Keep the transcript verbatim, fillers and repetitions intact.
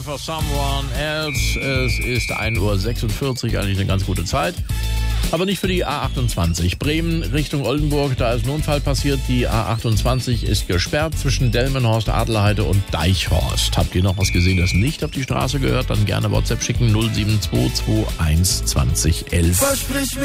For someone else. Es ist ein Uhr sechsundvierzig, eigentlich eine ganz gute Zeit. Aber nicht für die A achtundzwanzig. Bremen Richtung Oldenburg, da ist ein Unfall passiert. Die A achtundzwanzig ist gesperrt zwischen Delmenhorst, Adlerheide und Deichhorst. Habt ihr noch was gesehen, das nicht auf die Straße gehört? Dann gerne WhatsApp schicken null sieben zwei zwei eins zwanzig elf.